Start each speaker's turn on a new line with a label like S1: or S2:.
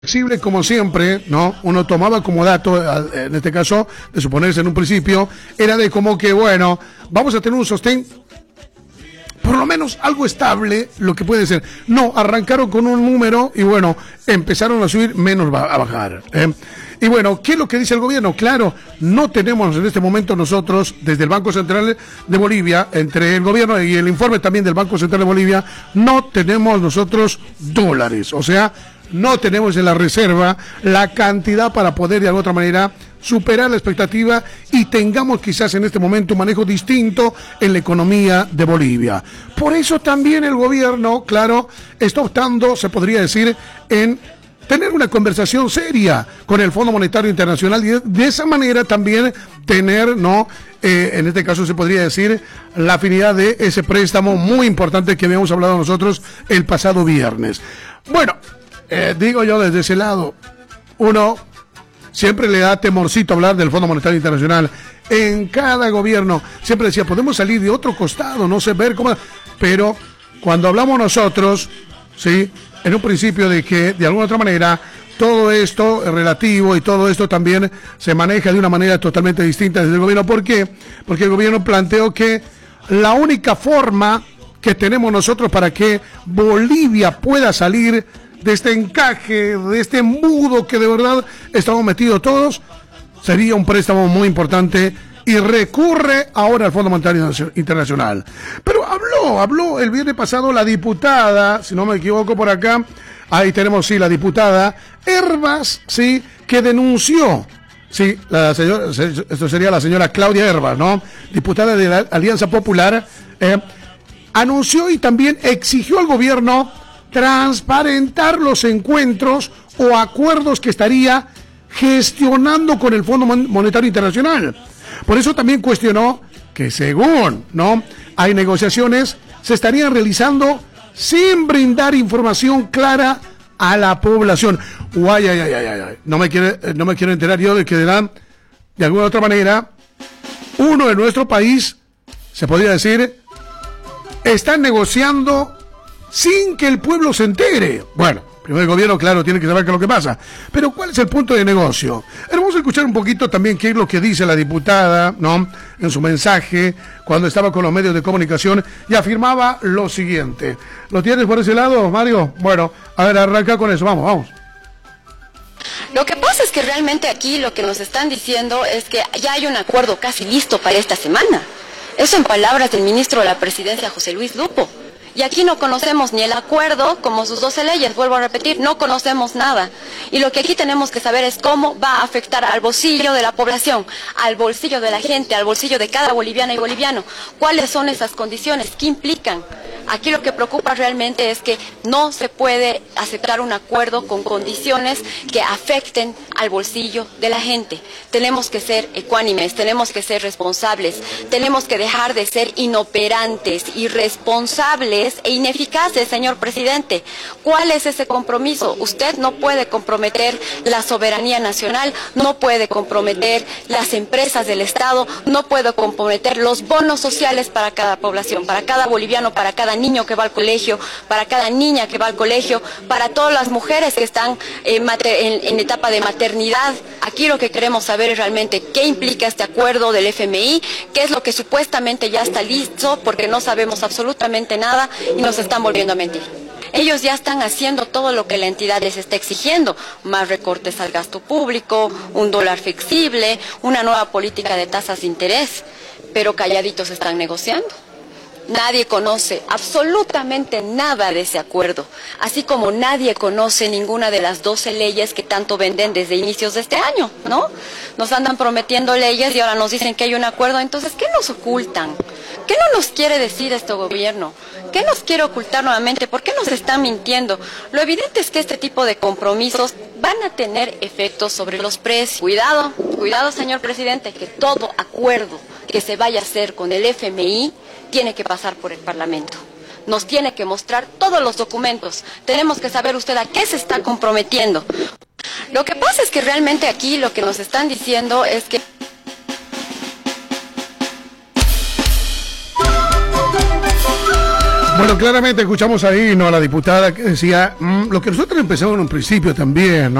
S1: Flexible como siempre, ¿no? Uno tomaba como dato, en este caso, de suponerse en un principio, era de como que, bueno, vamos a tener un sostén, por lo menos algo estable, lo que puede ser. No, arrancaron con un número y bueno, empezaron a subir, menos a bajar. Y bueno, ¿qué es lo que dice el gobierno? Claro, no tenemos en este momento nosotros, desde el Banco Central de Bolivia, entre el gobierno y el informe también del Banco Central de Bolivia, no tenemos nosotros dólares, o sea, no tenemos en la reserva la cantidad para poder de alguna otra manera superar la expectativa y tengamos quizás en este momento un manejo distinto en la economía de Bolivia. Por eso también el gobierno, claro, está optando, se podría decir, en tener una conversación seria con el Fondo Monetario Internacional y de esa manera también tener, ¿no? En este caso se podría decir la afinidad de ese préstamo muy importante que habíamos hablado nosotros el pasado viernes. Bueno, digo yo desde ese lado, uno siempre le da temorcito hablar del Fondo Monetario Internacional. En cada gobierno siempre decía, podemos salir de otro costado, no sé, ver cómo... Pero cuando hablamos nosotros, ¿sí? En un principio de que, de alguna otra manera, todo esto es relativo y todo esto también se maneja de una manera totalmente distinta desde el gobierno. ¿Por qué? Porque el gobierno planteó que la única forma que tenemos nosotros para que Bolivia pueda salir de este encaje, de este embudo que de verdad estamos metidos todos, sería un préstamo muy importante y recurre ahora al Fondo Monetario Internacional. Pero habló el viernes pasado la diputada, si no me equivoco por acá, ahí tenemos sí la diputada Hervas, sí, que denunció, sí, esto sería la señora Claudia Hervas, ¿no? Diputada de la Alianza Popular, anunció y también exigió al gobierno transparentar los encuentros o acuerdos que estaría gestionando con el Fondo Monetario Internacional. Por eso también cuestionó que según, ¿no?, hay negociaciones, se estarían realizando sin brindar información clara a la población. No me quiero enterar yo de que de alguna otra manera, uno de nuestro país, se podría decir, está negociando sin que el pueblo se entere. Bueno, primero el gobierno, claro, tiene que saber qué es lo que pasa. Pero ¿cuál es el punto de negocio? Vamos a escuchar un poquito también qué es lo que dice la diputada, ¿no?, en su mensaje, cuando estaba con los medios de comunicación, y afirmaba lo siguiente. ¿Lo tienes por ese lado, Mario? Bueno, a ver, arranca con eso, vamos.
S2: Lo que pasa es que realmente aquí lo que nos están diciendo es que ya hay un acuerdo casi listo para esta semana. Eso en palabras del ministro de la Presidencia, José Luis Lupo. Y aquí no conocemos ni el acuerdo, como sus 12 leyes, vuelvo a repetir, no conocemos nada. Y lo que aquí tenemos que saber es cómo va a afectar al bolsillo de la población, al bolsillo de la gente, al bolsillo de cada boliviana y boliviano. ¿Cuáles son esas condiciones? ¿Qué implican? Aquí lo que preocupa realmente es que no se puede aceptar un acuerdo con condiciones que afecten al bolsillo de la gente. Tenemos que ser ecuánimes, tenemos que ser responsables, tenemos que dejar de ser inoperantes, irresponsables e ineficaces, señor presidente. ¿Cuál es ese compromiso? Usted no puede comprometer la soberanía nacional, no puede comprometer las empresas del Estado, no puede comprometer los bonos sociales para cada población, para cada boliviano, para cada niño que va al colegio, para cada niña que va al colegio, para todas las mujeres que están en etapa de maternidad. Aquí lo que queremos saber es realmente qué implica este acuerdo del FMI, qué es lo que supuestamente ya está listo, porque no sabemos absolutamente nada y nos están volviendo a mentir. Ellos ya están haciendo todo lo que la entidad les está exigiendo, más recortes al gasto público, un dólar flexible, una nueva política de tasas de interés, pero calladitos están negociando. Nadie conoce absolutamente nada de ese acuerdo, así como nadie conoce ninguna de las 12 leyes que tanto venden desde inicios de este año, ¿no? Nos andan prometiendo leyes y ahora nos dicen que hay un acuerdo, entonces, ¿qué nos ocultan? ¿Qué no nos quiere decir este gobierno? ¿Qué nos quiere ocultar nuevamente? ¿Por qué nos están mintiendo? Lo evidente es que este tipo de compromisos van a tener efectos sobre los precios. Cuidado, señor presidente, que todo acuerdo que se vaya a hacer con el FMI tiene que pasar por el Parlamento. Nos tiene que mostrar todos los documentos. Tenemos que saber usted a qué se está comprometiendo. Lo que pasa es que realmente aquí lo que nos están diciendo es que...
S1: Bueno, claramente escuchamos ahí, ¿no?, a la diputada que decía lo que nosotros empezamos en un principio también, ¿no?